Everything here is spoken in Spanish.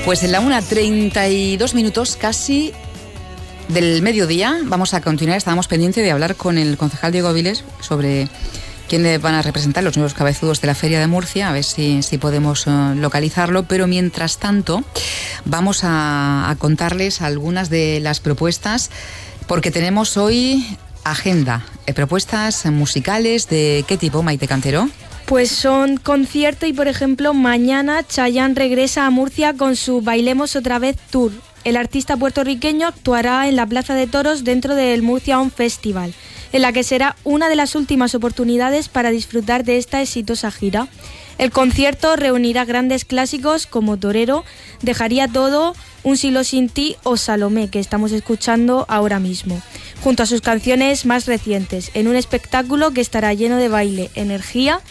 Pues en la 1:32 casi del mediodía vamos a continuar. Estábamos pendientes de hablar con el concejal Diego Viles sobre quiénes van a representar los nuevos cabezudos de la Feria de Murcia, a ver si podemos localizarlo, pero mientras tanto vamos a contarles algunas de las propuestas, porque tenemos hoy agenda, propuestas musicales. ¿De qué tipo, Maite Cantero? Pues son conciertos y, por ejemplo, mañana Chayanne regresa a Murcia con su Bailemos Otra Vez Tour. El artista puertorriqueño actuará en la Plaza de Toros dentro del Murcia On Festival, en la que será una de las últimas oportunidades para disfrutar de esta exitosa gira. El concierto reunirá grandes clásicos como Torero, Dejaría Todo, Un siglo sin ti o Salomé, que estamos escuchando ahora mismo, junto a sus canciones más recientes, en un espectáculo que estará lleno de baile, energía